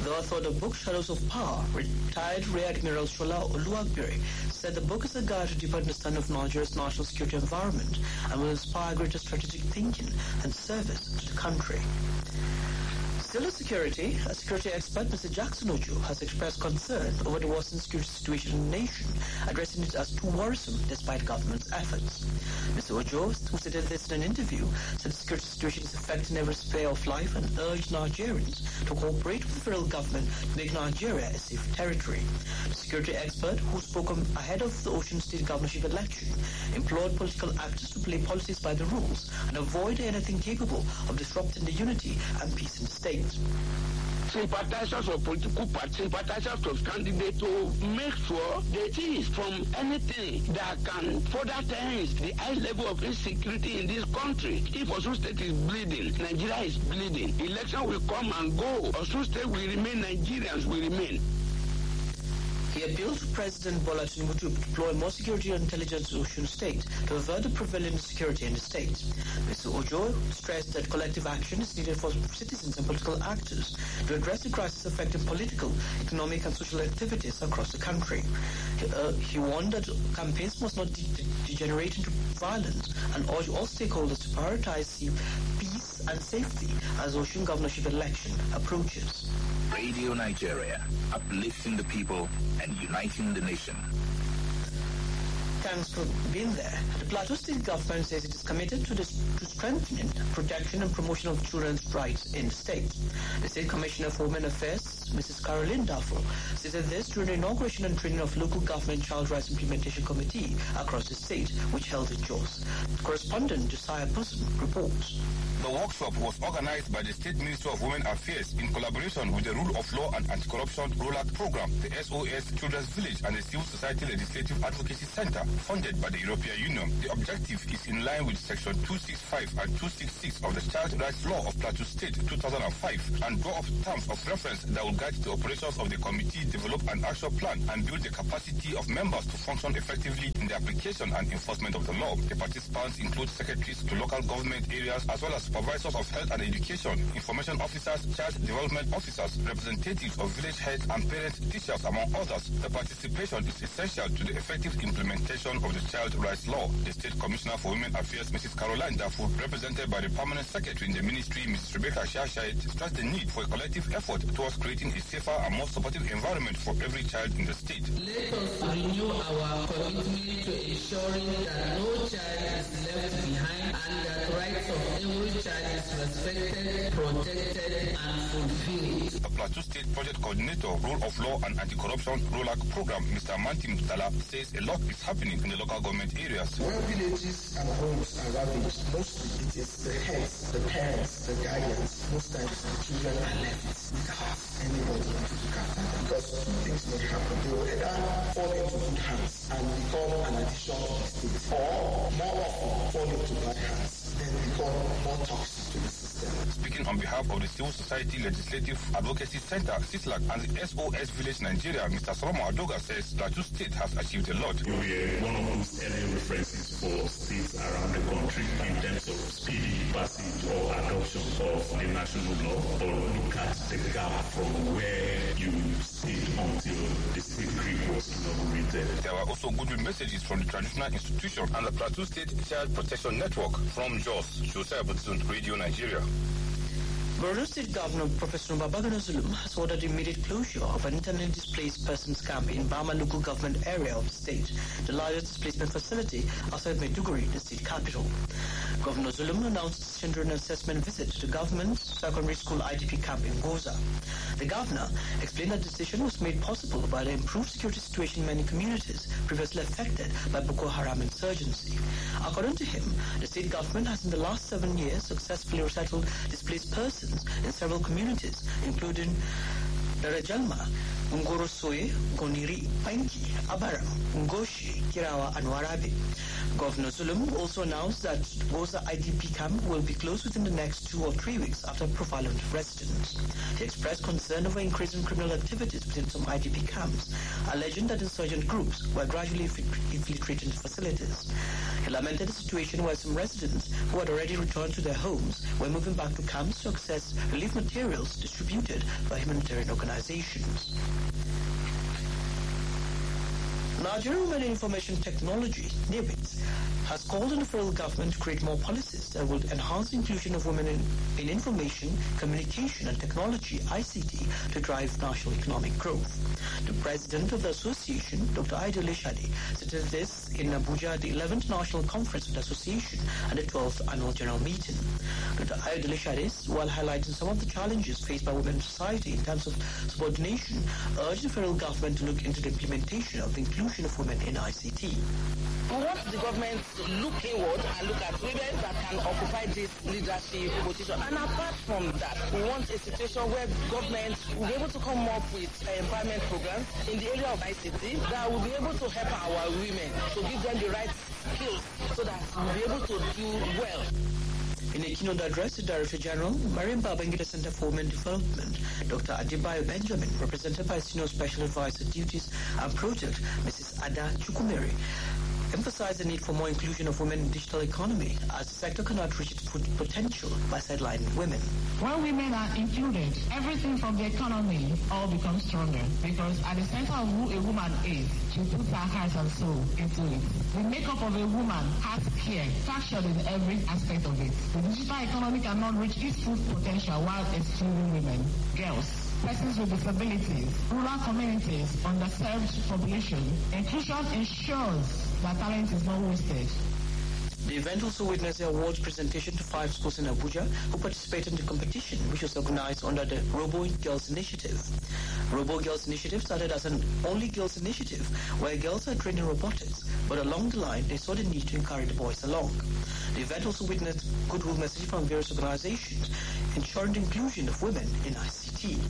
The author of the book Shadows of Power, retired Rear Admiral Shola Oluwagbere, said the book is a guide to deeper understanding of Nigeria's national security environment and will inspire greater strategic thinking and service to the country. Still in security, a security expert, Mr. Jackson Ojo, has expressed concern over the worsening security situation in the nation, addressing it as too worrisome despite government's efforts. Mr. Ojo, who stated this in an interview, said the security situation is affecting every sphere of life and urged Nigerians to cooperate with the federal government to make Nigeria a safe territory. The security expert, who spoke ahead of the Osun State governorship election, implored political actors to play policies by the rules and avoid anything capable of disrupting the unity and peace in the state. Sympathizers of political parties, sympathizers of candidates to make sure they cease from anything that can further tense the high level of insecurity in this country. If Osun State is bleeding, Nigeria is bleeding. Election will come and go. Osun State will remain, Nigerians will remain. He appealed to President Bola Tinubu to deploy more security and intelligence in Osun State to avert the prevailing insecurity in the state. Mr. Ojo stressed that collective action is needed for citizens and political actors to address the crisis affecting political, economic and social activities across the country. He warned that campaigns must not degenerate into violence and urged all stakeholders to prioritize peace and safety as the Osun governorship election approaches. Radio Nigeria, uplifting the people and uniting the nation. Thanks for being there. The Plateau State government says it is committed to strengthening, protection and promotion of children's rights in the state. The State Commissioner for Women Affairs, Mrs. Caroline Dafo, stated this during the inauguration and training of Local Government Child Rights Implementation Committee across the state, which held in Jos. Correspondent Josiah Pussum reports. The workshop was organized by the State Ministry of Women Affairs in collaboration with the Rule of Law and Anti-Corruption Rollout Program, the SOS Children's Village and the Civil Society Legislative Advocacy Center, funded by the European Union. The objective is in line with Section 265 and 266 of the Child Rights Law of Plateau State 2005 and draw up terms of reference that will guide the operations of the committee, develop an action plan and build the capacity of members to function effectively in the application and enforcement of the law. The participants include secretaries to local government areas as well as supervisors of health and education, information officers, child development officers, representatives of village heads and parents, teachers, among others. The participation is essential to the effective implementation of the Child Rights Law. The State Commissioner for Women Affairs, Mrs. Caroline Dafo, represented by the Permanent Secretary in the Ministry, Mrs. Rebecca Shashait, stressed the need for a collective effort towards creating a safer and more supportive environment for every child in the state. Let us renew our commitment to ensuring that no child is left behind and that rights of every child is respected, protected, and fulfilled. The Plateau State Project Coordinator, Rule of Law and Anti-Corruption Rollout Program, Mr. Mantim Mutala, says a lot is happening in the local government areas. When villages and homes are ravaged, mostly it is the heads, the parents, the guardians, most times the children are left without anybody to look after them. Because two things may happen. They will either fall into good hands and become an addition to the state, or more often fall into bad hands, then become more toxic to the system. Speaking on behalf of the Civil Society Legislative Advocacy Center, CISLAC, and the SOS Village Nigeria, Mr. Solomon Adoga says Plateau State has achieved a lot. We are one of those early references for states around the country in terms of speedy passage or adoption of the national law, or look at the gap from where you stayed until the state creek was inaugurated. There were also goodwill messages from the traditional institution and the Plateau State Child Protection Network. From Jos, Josiah Butsun, Radio Nigeria. Borno State Governor Professor Babagana Zulum has ordered immediate closure of an internally displaced persons camp in Bama local government area of the state, the largest displacement facility outside Maiduguri, the state capital. Governor Zulum announced this during an assessment visit to the government secondary school IDP camp in Goza. The governor explained that the decision was made possible by the improved security situation in many communities previously affected by Boko Haram insurgency. According to him, the state government has in the last 7 years successfully resettled displaced persons in several communities, including Darajalma, Ngorosoye, Goniri, Panki, Abaram, Ngoshi, Kirawa, and Warabe. Governor Zulum also announced that Goza IDP camp will be closed within the next 2 or 3 weeks after prevalent residents. He expressed concern over increasing criminal activities within some IDP camps, alleging that insurgent groups were gradually infiltrating facilities. He lamented the situation where some residents who had already returned to their homes were moving back to camps to access relief materials distributed by humanitarian organizations. Nigeria Women in Information Technology, NIBIT, has called on the federal government to create more policies that will enhance the inclusion of women in information, communication and technology, ICT, to drive national economic growth. The president of the association, Dr. Aidele Shade, stated this in Abuja at the 11th National Conference of the Association and the 12th Annual General Meeting. Dr. Aidele Shade, while highlighting some of the challenges faced by women in society in terms of subordination, urged the federal government to look into the implementation of the inclusion of women in ICT. We want the government to look inward and look at women that can occupy this leadership position. And apart from that, we want a situation where government will be able to come up with empowerment programs in the area of ICT that will be able to help our women, to give them the right skills so that we'll be able to do well. In a keynote address, the Director General, Mariam Babangida Center for Women Development, Dr. Adebayo Benjamin, represented by Senior Special Advisor Duties and Project, Mrs. Ada Chukwumeri, emphasized the need for more inclusion of women in the digital economy as the sector cannot reach its full potential by sidelining women. When women are included, everything from the economy all becomes stronger because at the center of who a woman is, she puts her heart and soul into it. The makeup of a woman has care, factured in every aspect of it. The digital economy cannot reach its full potential while excluding women, girls, persons with disabilities, rural communities, underserved population. Inclusion ensures that talent is not wasted. The event also witnessed the awards presentation to 5 schools in Abuja who participated in the competition, which was organized under the Robo Girls Initiative. Robo Girls Initiative started as an only girls initiative where girls are trained in robotics, but along the line they saw the need to encourage the boys along. The event also witnessed goodwill messages from various organizations ensuring the inclusion of women in ICT.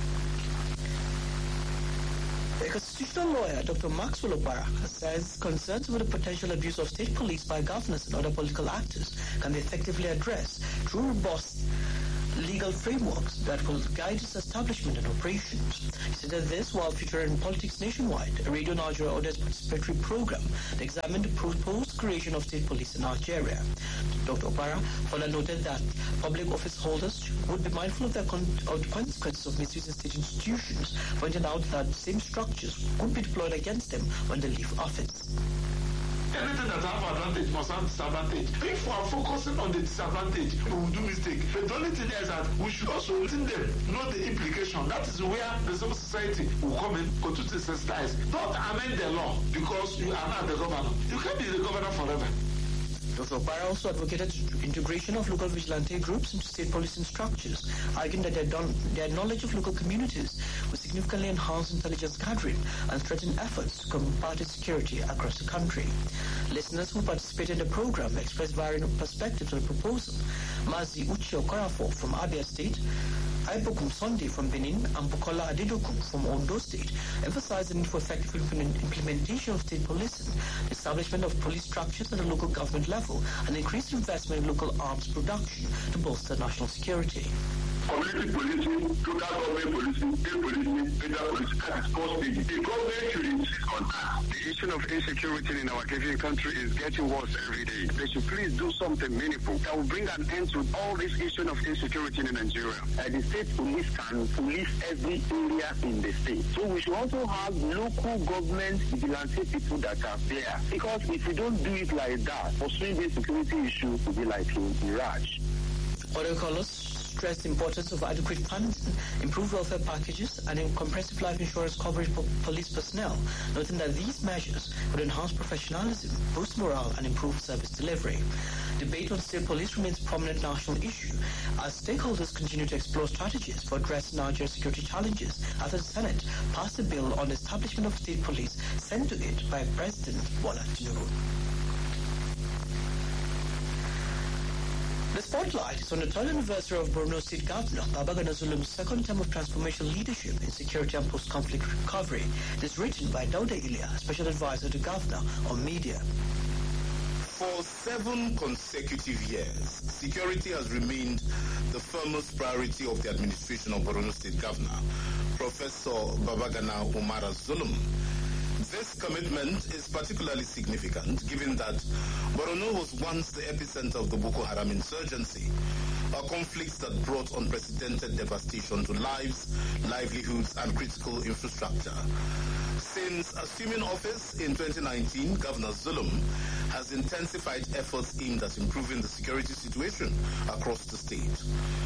A constitutional lawyer, Dr. Maxwell Opara, says concerns over the potential abuse of state police by governors and other political actors can be effectively addressed through robust legal frameworks that will guide its establishment and operations. He said this while featuring Politics Nationwide, a Radio Nigeria audience participatory program that examined the proposed creation of state police in Nigeria. Dr. Opara further noted that public office holders would be mindful of the consequences of misusing state institutions, pointing out that the same structures could be deployed against them when they leave office. Anything that have advantage must have disadvantage. If we are focusing on the disadvantage, we will do mistake. But the only thing is that we should also let them know the implication. That is where the civil society will come in, go to sensitize. Don't amend the law because you are not the governor. You can't be the governor forever. Dr. Opara also advocated integration of local vigilante groups into state policing structures, arguing that their knowledge of local communities will significantly enhance intelligence gathering and strengthen efforts to combat insecurity across the country. Listeners who participated in the program expressed varying perspectives on the proposal. Mazi Uche Okorafo from Abia State, Aibokum Sunday from Benin, and Bukola Adedokum from Ondo State emphasized the need for effective implementation of state policing, the establishment of police structures at the local government level, and increased investment in local arms production to bolster national security. Community policing, local government policing, state policing, federal policing, that is first stage. The government should insist on that. The issue of insecurity in our given country is getting worse every day. They should please do something meaningful that will bring an end to all this issue of insecurity in Nigeria. The state police can police every area in the state. So we should also have local government vigilante people that are there. Because if we don't do it like that, pursuing this security issue will be like a mirage. Other callers stressed the importance of adequate funding, improved welfare packages, and comprehensive life insurance coverage for police personnel, noting that these measures would enhance professionalism, boost morale, and improve service delivery. Debate on state police remains a prominent national issue as stakeholders continue to explore strategies for addressing Nigeria's security challenges after the Senate passed a bill on the establishment of state police sent to it by President Bola Tinubu. The spotlight is on the 3rd anniversary of Borno State Governor Babagana Zulum's second term of transformational leadership in security and post-conflict recovery. This written by Dauda Ilya, Special Advisor to Governor on Media. For 7 consecutive years, security has remained the foremost priority of the administration of Borno State Governor, Professor Babagana Umara Zulum. This commitment is particularly significant given that Borno was once the epicenter of the Boko Haram insurgency, a conflict that brought unprecedented devastation to lives, livelihoods, and critical infrastructure. Since assuming office in 2019, Governor Zulum has intensified efforts aimed at improving the security situation across the state.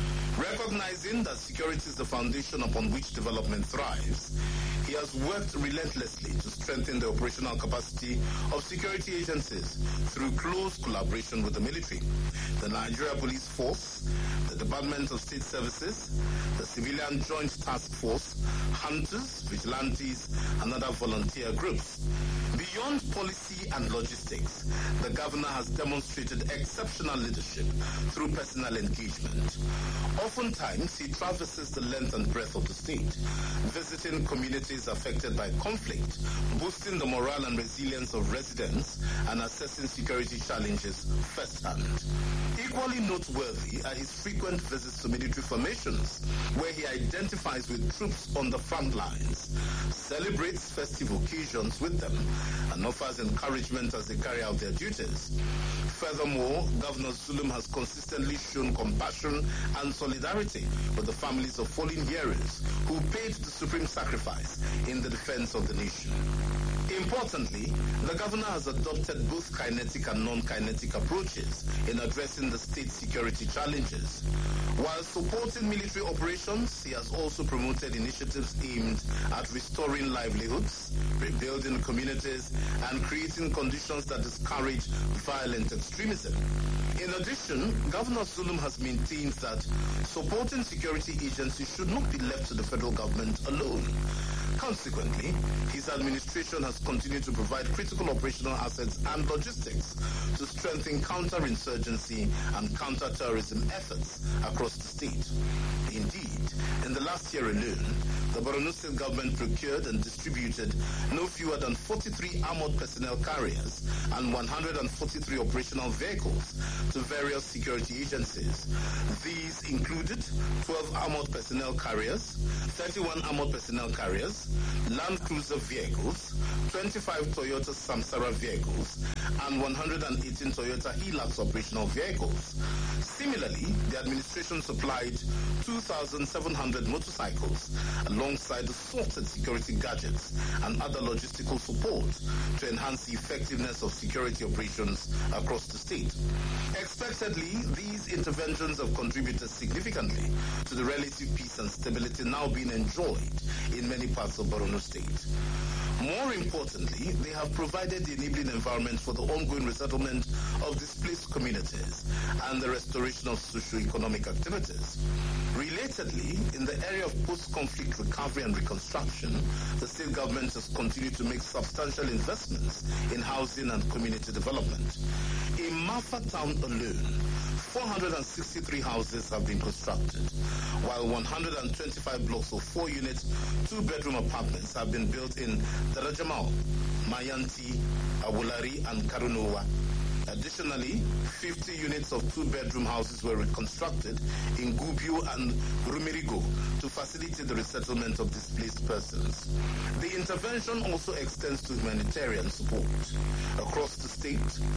Recognizing that security is the foundation upon which development thrives, he has worked relentlessly to strengthen the operational capacity of security agencies through close collaboration with the military, the Nigeria Police Force, the Department of State Services, the Civilian Joint Task Force, hunters, vigilantes, and other volunteer groups. Beyond policy and logistics, the governor has demonstrated exceptional leadership through personal engagement. Oftentimes, he traverses the length and breadth of the state, visiting communities affected by conflict, boosting the morale and resilience of residents, and assessing security challenges firsthand. Equally noteworthy are his frequent visits to military formations, where he identifies with troops on the front lines, celebrates festive occasions with them, and offers encouragement as they carry out their duties. Furthermore, Governor Zulum has consistently shown compassion and solidarity with the families of fallen heroes who paid the supreme sacrifice in the defense of the nation. Importantly, the governor has adopted both kinetic and non-kinetic approaches in addressing the state's security challenges. While supporting military operations, he has also promoted initiatives aimed at restoring livelihoods, rebuilding communities, and creating conditions that discourage violent extremism. In addition, Governor Zulum has maintained that supporting security agencies should not be left to the federal government alone. Consequently, his administration has continued to provide critical operational assets and logistics to strengthen counterinsurgency and counter-terrorism efforts across the state. Indeed, in the last year alone, the Borno State government procured and distributed no fewer than 43 armored personnel carriers and 143 operational vehicles to various security agencies. These included 12 armored personnel carriers, 31 armored personnel carriers, Land Cruiser vehicles, 25 Toyota Samsara vehicles, and 118 Toyota Hilux operational vehicles. Similarly, the administration supplied 2,700 motorcycles alongside assorted security gadgets and other logistical support to enhance the effectiveness of security operations across the state. Expectedly, these interventions have contributed significantly to the relative peace and stability now being enjoyed in many parts of Borno State. More importantly, they have provided the enabling environment for the ongoing resettlement of displaced communities and the restoration of socio-economic activities. Relatedly, in the area of post-conflict recovery and reconstruction, the state government has continued to make substantial investments in housing and community development. In Mafa town alone, 463 houses have been constructed, while 125 blocks of 4-unit, 2-bedroom apartments have been built in Darajamal, Mayanti, Awulari, and Karunowa. Additionally, 50 units of 2-bedroom houses were reconstructed in Gubbio and Rumirigo to facilitate the resettlement of displaced persons. The intervention also extends to humanitarian support. Across the state,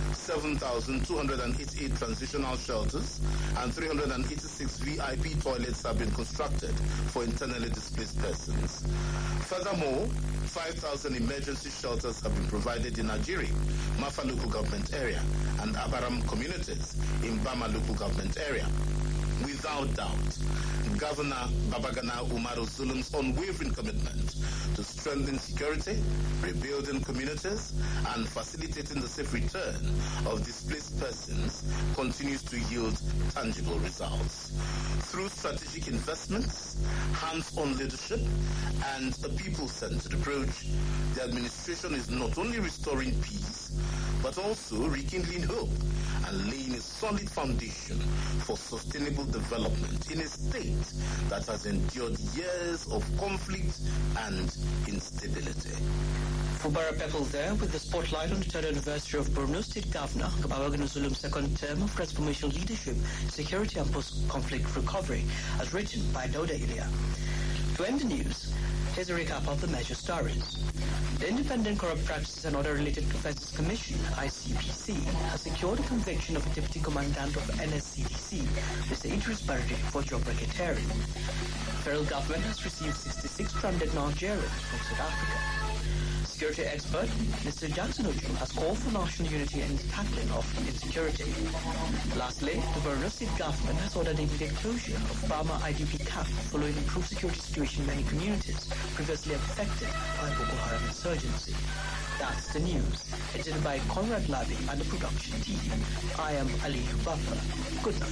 7,288 transitional shelters and 386 VIP toilets have been constructed for internally displaced persons. Furthermore, 5,000 emergency shelters have been provided in Najiri, Mafa local government area, and Abaram communities in Bama local government area. Without doubt, Governor Babagana Umaru Zulum's unwavering commitment to strengthen security, rebuilding communities, and facilitating the safe return of displaced persons continues to yield tangible results. Through strategic investments, hands-on leadership, and a people-centered approach, the administration is not only restoring peace, but also rekindling hope and laying a solid foundation for sustainable development in a state that has endured years of conflict and instability. Fubara Pebble there with the spotlight on the third anniversary of Borno State Governor Babagana Zulum's second term of transformational leadership, security and post-conflict recovery, as written by Dauda Ilya. To end the news, here's a recap of the major stories. The Independent Corrupt Practices and Other Related Offences Commission, ICPC, has secured the conviction of a Deputy Commandant of NSCDC, Mr. Idris Bardi, for job racketeering. The federal government has received 66 stranded Nigerians from South Africa. Security expert Mr. Jackson Ojo has called for national unity in the tackling of insecurity. Lastly, the Borno State government has ordered immediate closure of Bama IDP camp following improved security situation in many communities previously affected by Boko Haram insurgency. That's the news. Edited by Conrad Labi and the production team. I am Ali Buffer. Good night.